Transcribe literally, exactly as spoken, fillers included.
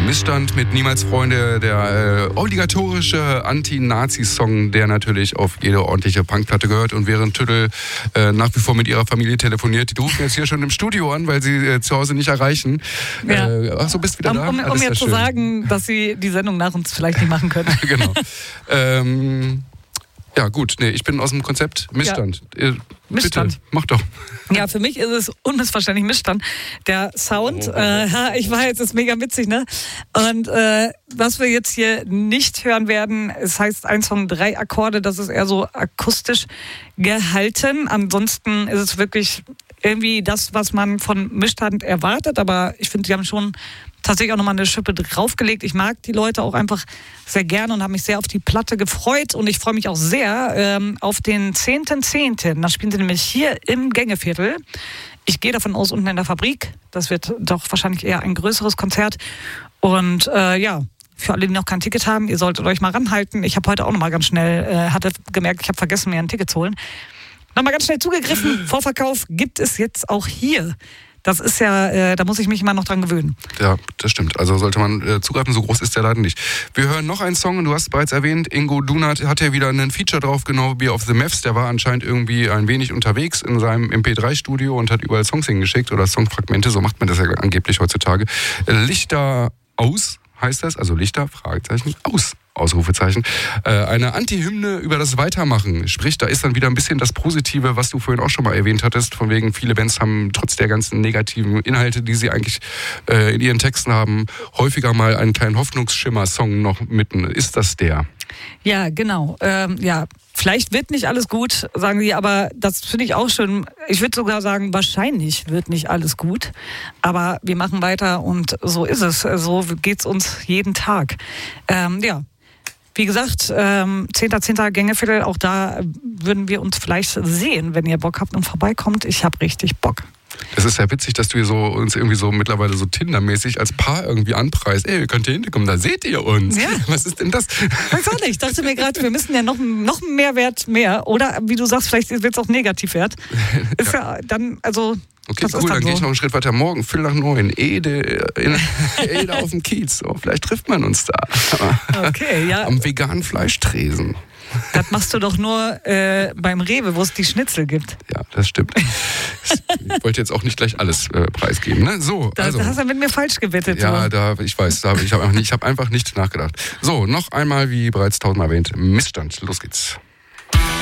Missstand mit Niemals Freunde, der äh, obligatorische Anti-Nazi-Song, der natürlich auf jede ordentliche Punkplatte gehört. Und während Tüttel äh, nach wie vor mit ihrer Familie telefoniert, die rufen jetzt hier schon im Studio an, weil sie äh, zu Hause nicht erreichen. Ja. Äh, ach so, bist wieder um, da? Um, um mir zu schön sagen, dass sie die Sendung nach uns vielleicht nicht machen können. Genau. ähm... Ja gut, nee, ich bin aus dem Konzept Missstand. Ja. Missstand. Bitte, mach doch. Ja, für mich ist es unmissverständlich Missstand. Der Sound, oh, oh, oh. Äh, ich weiß, ist mega witzig, ne? Und äh, was wir jetzt hier nicht hören werden, es heißt ein Song, drei Akkorde, das ist eher so akustisch gehalten. Ansonsten ist es wirklich irgendwie das, was man von Missstand erwartet, aber ich finde, sie haben schon tatsächlich auch nochmal eine Schippe draufgelegt. Ich mag die Leute auch einfach sehr gerne und habe mich sehr auf die Platte gefreut und ich freue mich auch sehr ähm, auf den zehnten zehnten Da spielen sie nämlich hier im Gängeviertel. Ich gehe davon aus, unten in der Fabrik. Das wird doch wahrscheinlich eher ein größeres Konzert. Und äh, ja, für alle, die noch kein Ticket haben, ihr solltet euch mal ranhalten. Ich habe heute auch nochmal ganz schnell, äh, hatte gemerkt, ich habe vergessen, mir ein Ticket zu holen. Nochmal ganz schnell zugegriffen. Vorverkauf gibt es jetzt auch hier. Das ist ja, äh, da muss ich mich immer noch dran gewöhnen. Ja, das stimmt. Also sollte man äh, zugreifen, so groß ist der Laden nicht. Wir hören noch einen Song, du hast es bereits erwähnt, Ingo Dunat hat ja wieder einen Feature drauf, genau wie auf The Mavs. Der war anscheinend irgendwie ein wenig unterwegs in seinem M P drei Studio und hat überall Songs hingeschickt oder Songfragmente, so macht man das ja angeblich heutzutage. Lichter aus heißt das, also Lichter, Fragezeichen, aus. Ausrufezeichen. Äh, eine Anti-Hymne über das Weitermachen. Sprich, da ist dann wieder ein bisschen das Positive, was du vorhin auch schon mal erwähnt hattest, von wegen viele Bands haben trotz der ganzen negativen Inhalte, die sie eigentlich äh, in ihren Texten haben, häufiger mal einen kleinen Hoffnungsschimmer-Song noch mitten. Ist das der? Ja, genau. Ähm, ja, vielleicht wird nicht alles gut, sagen sie, aber das finde ich auch schön. Ich würde sogar sagen, wahrscheinlich wird nicht alles gut, aber wir machen weiter und so ist es. So geht's uns jeden Tag. Ähm, ja. Wie gesagt, ähm, zehnten zehnten Gängeviertel, auch da würden wir uns vielleicht sehen, wenn ihr Bock habt und vorbeikommt. Ich habe richtig Bock. Es ist ja witzig, dass du hier so uns irgendwie so mittlerweile so Tinder-mäßig als Paar irgendwie anpreist. Ey, ihr könnt hier hinkommen, da seht ihr uns. Ja. Was ist denn das? Weiß auch nicht. Ich dachte mir gerade, wir müssen ja noch, noch einen Mehrwert mehr. Oder wie du sagst, vielleicht wird es auch Negativwert. Ist ja, ja dann, also... Okay, das cool, dann, dann so. Gehe ich noch einen Schritt weiter. Morgen, Viertel nach neun, Ede, in, Ede auf dem Kiez. So, vielleicht trifft man uns da. Okay, ja. Am veganen Fleischtresen. Das machst du doch nur äh, beim Rewe, wo es die Schnitzel gibt. Ja, das stimmt. Ich wollte jetzt auch nicht gleich alles äh, preisgeben. Ne? So, da, also. da hast du mit mir falsch gewettet. Ja, da, ich weiß, da, ich habe einfach, hab einfach nicht nachgedacht. So, noch einmal, wie bereits tausendmal erwähnt, Missstand. Los geht's.